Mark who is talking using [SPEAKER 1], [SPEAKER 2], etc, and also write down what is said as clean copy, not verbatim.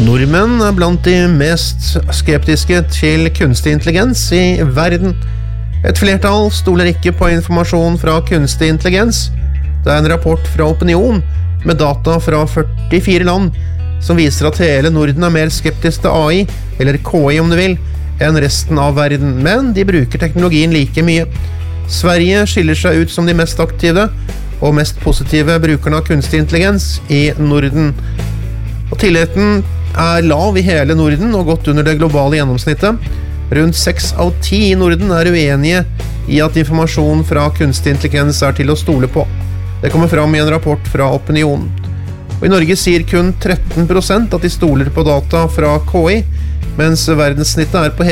[SPEAKER 1] Nordmenn blant de mest skeptiske til kunstig intelligens i verden. Et flertall stoler ikke på informasjon fra kunstig intelligens. Det en rapport fra Opinion med data fra 44 land som viser at hele Norden mer skeptisk til AI, eller KI om du vil, enn resten av verden, men de bruker teknologien like mye. Sverige skiller seg ut som de mest aktive og mest positive brukerne av kunstig intelligens i Norden. Og tilliten lav i hele Norden og godt under det globale gjennomsnittet. Rundt 6 av 10 i Norden uenige i at informasjon fra kunstig intelligens til å stole på. Det kommer fram i en rapport fra Opinion. Og i Norge sier kun 13% at de stoler på data fra KI, mens verdenssnittet på